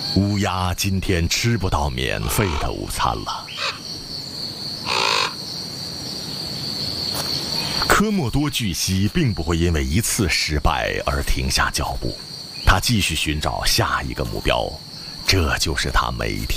乌鸦今天吃不到免费的午餐了。科莫多巨蜥并不会因为一次失败而停下脚步，他继续寻找下一个目标，这就是他每天